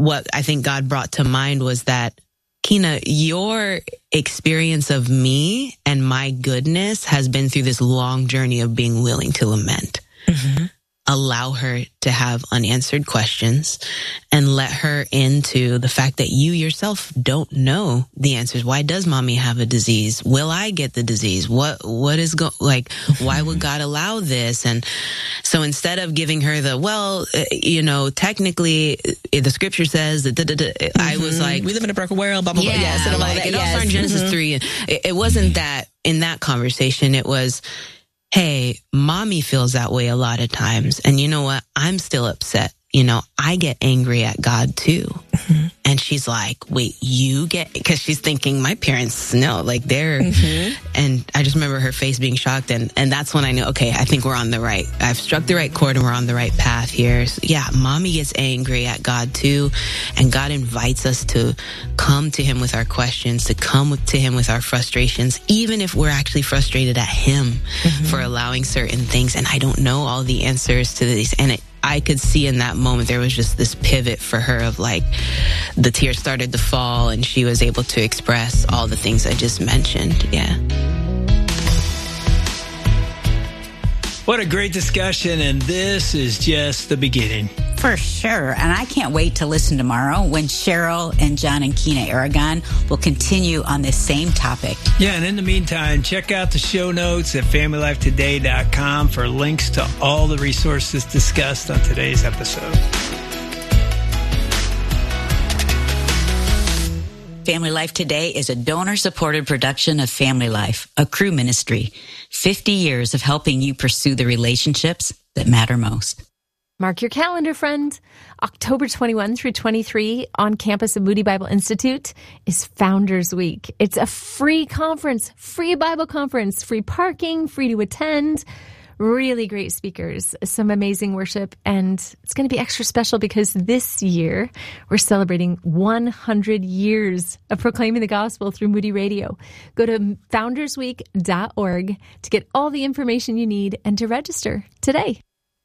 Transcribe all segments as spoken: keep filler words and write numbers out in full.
what I think God brought to mind was that, Kina, your experience of me and my goodness has been through this long journey of being willing to lament. Mm-hmm. Allow her to have unanswered questions and let her into the fact that you yourself don't know the answers. Why does mommy have a disease? Will I get the disease? What, what is go, like, why would God allow this? And so instead of giving her the, well, you know, technically the scripture says that, da, da, da, mm-hmm. I was like, we live in a broken world, blah, blah, yeah, blah. Yes, and like, all that. It all yes. started in Genesis mm-hmm. three. It, it wasn't that in that conversation. It was, hey, mommy feels that way a lot of times. And you know what? I'm still upset. You know, I get angry at God too. Mm-hmm. And she's like, wait, you get, because she's thinking my parents, no, like they're, mm-hmm. and I just remember her face being shocked. And, and that's when I knew, okay, I think we're on the right, I've struck the right chord and we're on the right path here. So, yeah, mommy gets angry at God too. And God invites us to come to him with our questions, to come to him with our frustrations, even if we're actually frustrated at him mm-hmm. for allowing certain things. And I don't know all the answers to these. And it, I could see in that moment there was just this pivot for her of like the tears started to fall and she was able to express all the things I just mentioned. Yeah. What a great discussion, and this is just the beginning. For sure. And I can't wait to listen tomorrow when Cheryl and John and Kina Aragon will continue on this same topic. Yeah, and in the meantime, check out the show notes at family life today dot com for links to all the resources discussed on today's episode. Family Life Today is a donor-supported production of Family Life, a Cru ministry. fifty years of helping you pursue the relationships that matter most. Mark your calendar, friend. October twenty-first through twenty-third on campus of Moody Bible Institute is Founders Week. It's a free conference, free Bible conference, free parking, free to attend. Really great speakers, some amazing worship, and it's going to be extra special because this year we're celebrating one hundred years of proclaiming the gospel through Moody Radio. Go to founders week dot org to get all the information you need and to register today.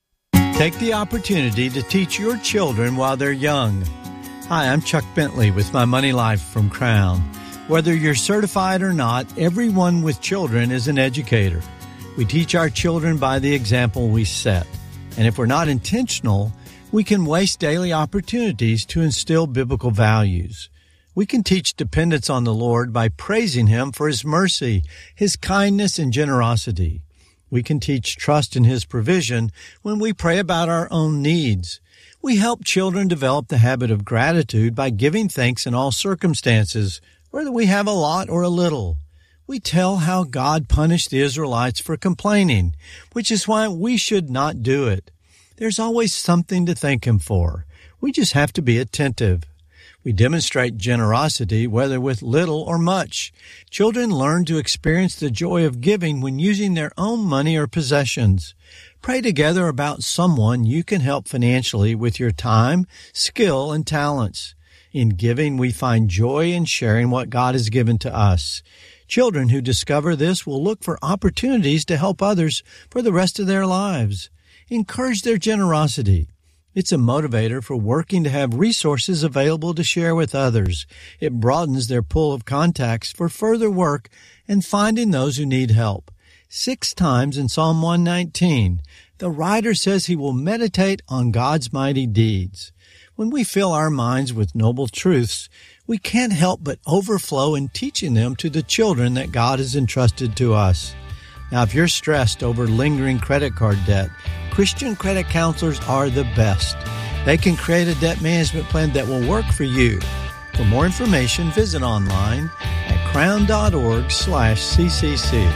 Take the opportunity to teach your children while they're young. Hi, I'm Chuck Bentley with My Money Life from Crown. Whether you're certified or not, everyone with children is an educator. We teach our children by the example we set. And if we're not intentional, we can waste daily opportunities to instill biblical values. We can teach dependence on the Lord by praising Him for His mercy, His kindness, and generosity. We can teach trust in His provision when we pray about our own needs. We help children develop the habit of gratitude by giving thanks in all circumstances, whether we have a lot or a little. We tell how God punished the Israelites for complaining, which is why we should not do it. There's always something to thank Him for. We just have to be attentive. We demonstrate generosity, whether with little or much. Children learn to experience the joy of giving when using their own money or possessions. Pray together about someone you can help financially with your time, skill, and talents. In giving, we find joy in sharing what God has given to us. Children who discover this will look for opportunities to help others for the rest of their lives. Encourage their generosity. It's a motivator for working to have resources available to share with others. It broadens their pool of contacts for further work and finding those who need help. Six times in Psalm one nineteen, the writer says he will meditate on God's mighty deeds. When we fill our minds with noble truths, we can't help but overflow in teaching them to the children that God has entrusted to us. Now, if you're stressed over lingering credit card debt, Christian credit counselors are the best. They can create a debt management plan that will work for you. For more information, visit online at crown.org slash CCC.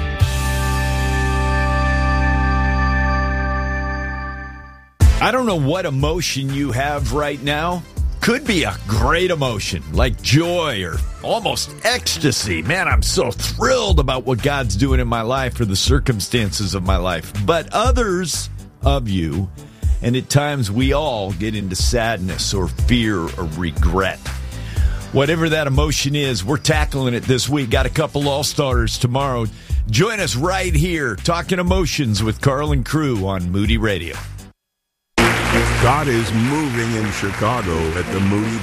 I don't know what emotion you have right now. Could be a great emotion like joy or almost ecstasy. Man, I'm so thrilled about what God's doing in my life or the circumstances of my life. But others of you, and at times we all get into sadness or fear or regret. Whatever that emotion is, we're tackling it this week. Got a couple all-stars tomorrow. Join us right here, Talking Emotions with Carl and Crew on Moody Radio. God is moving in Chicago at the Moody